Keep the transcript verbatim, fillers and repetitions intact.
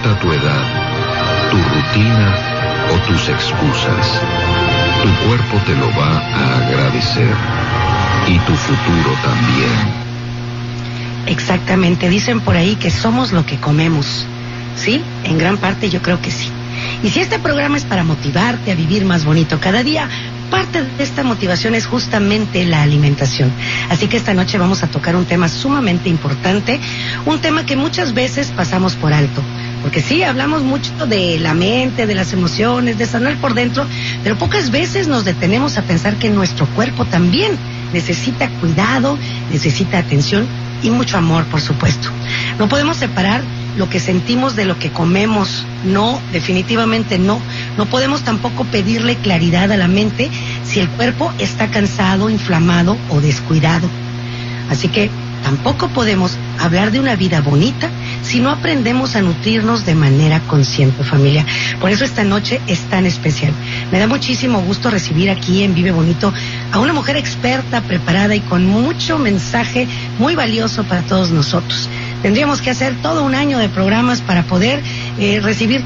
importa tu edad, tu rutina o tus excusas, tu cuerpo te lo va a agradecer y tu futuro también. Exactamente, dicen por ahí que somos lo que comemos. ¿Sí? En gran parte yo creo que sí. Y si este programa es para motivarte a vivir más bonito cada día, parte de esta motivación es justamente la alimentación. Así que esta noche vamos a tocar un tema sumamente importante, un tema que muchas veces pasamos por alto. Porque sí, hablamos mucho de la mente, de las emociones, de sanar por dentro, pero pocas veces nos detenemos a pensar que nuestro cuerpo también necesita cuidado, necesita atención y mucho amor, por supuesto. No podemos separar lo que sentimos de lo que comemos. No, definitivamente no. No podemos tampoco pedirle claridad a la mente si el cuerpo está cansado, inflamado o descuidado. Así que tampoco podemos hablar de una vida bonita si no aprendemos a nutrirnos de manera consciente, familia. Por eso esta noche es tan especial. Me da muchísimo gusto recibir aquí en Vive Bonito a una mujer experta, preparada y con mucho mensaje muy valioso para todos nosotros. Tendríamos que hacer todo un año de programas para poder eh, recibir